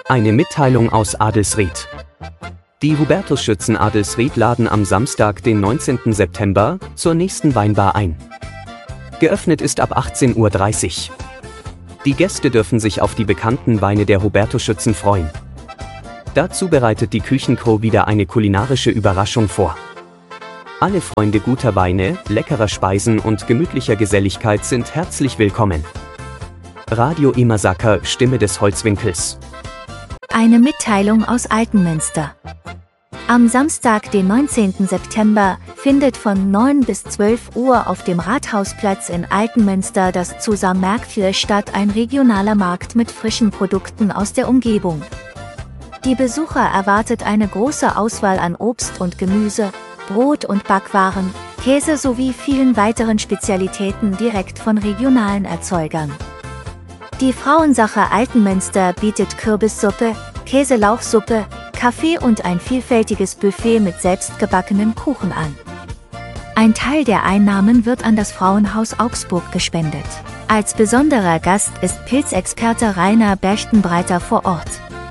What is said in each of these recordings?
Eine Mitteilung aus Adelsried. Die Hubertusschützen Adelsried laden am Samstag, den 19. September, zur nächsten Weinbar ein. Geöffnet ist ab 18:30 Uhr. Die Gäste dürfen sich auf die bekannten Weine der Hubertusschützen freuen. Dazu bereitet die Küchencrew wieder eine kulinarische Überraschung vor. Alle Freunde guter Weine, leckerer Speisen und gemütlicher Geselligkeit sind herzlich willkommen. Radio Imasaker, Stimme des Holzwinkels. Eine Mitteilung aus Altenmünster. Am Samstag, den 19. September, findet von 9 bis 12 Uhr auf dem Rathausplatz in Altenmünster das Zusammenmärktle statt, ein regionaler Markt mit frischen Produkten aus der Umgebung. Die Besucher erwartet eine große Auswahl an Obst und Gemüse, Brot und Backwaren, Käse sowie vielen weiteren Spezialitäten direkt von regionalen Erzeugern. Die Frauensache Altenmünster bietet Kürbissuppe, Käselauchsuppe, Kaffee und ein vielfältiges Buffet mit selbstgebackenen Kuchen an. Ein Teil der Einnahmen wird an das Frauenhaus Augsburg gespendet. Als besonderer Gast ist Pilzexperte Rainer Berchtenbreiter vor Ort.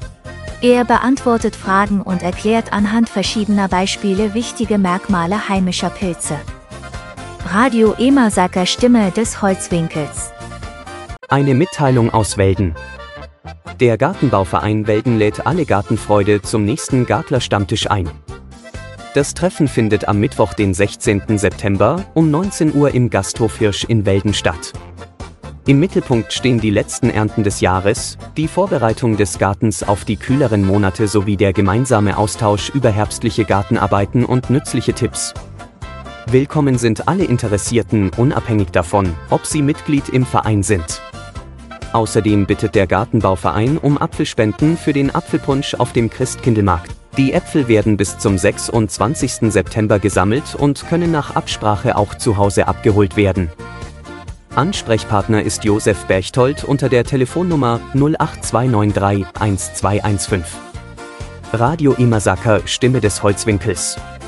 Er beantwortet Fragen und erklärt anhand verschiedener Beispiele wichtige Merkmale heimischer Pilze. Radio Imasaker, Stimme des Holzwinkels. Eine Mitteilung aus Welden. Der Gartenbauverein Welden lädt alle Gartenfreude zum nächsten Gartler-Stammtisch ein. Das Treffen findet am Mittwoch, den 16. September, um 19 Uhr im Gasthof Hirsch in Welden statt. Im Mittelpunkt stehen die letzten Ernten des Jahres, die Vorbereitung des Gartens auf die kühleren Monate sowie der gemeinsame Austausch über herbstliche Gartenarbeiten und nützliche Tipps. Willkommen sind alle Interessierten, unabhängig davon, ob sie Mitglied im Verein sind. Außerdem bittet der Gartenbauverein um Apfelspenden für den Apfelpunsch auf dem Christkindlmarkt. Die Äpfel werden bis zum 26. September gesammelt und können nach Absprache auch zu Hause abgeholt werden. Ansprechpartner ist Josef Berchtold unter der Telefonnummer 08293 1215. Radio Imasaker, Stimme des Holzwinkels.